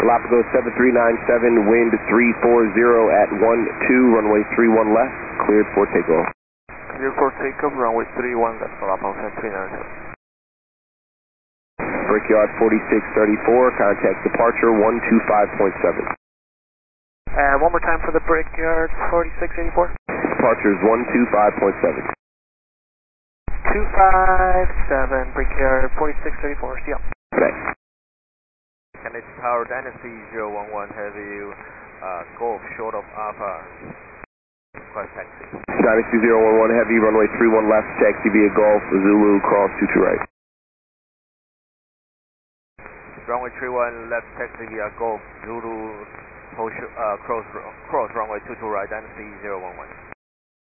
Galapagos 7397, wind 340 at 12, runway 31 left, cleared for takeoff. Cleared for takeoff, runway 31 left, Galapagos 7397. Brickyard 4634, contact departure 125.7. One more time for the Brickyard 4684. Departure is 125.7. 257, Brickyard 4634, see ya. Okay. Connect Tower Dynasty 011 Heavy, Golf short of Alpha, request taxi. Dynasty 011 Heavy, runway 31 left, taxi via Golf, Zulu, cross 22 right. Runway 31 left, taxi via Golf, Zulu, cross runway 22 right, Dynasty 011.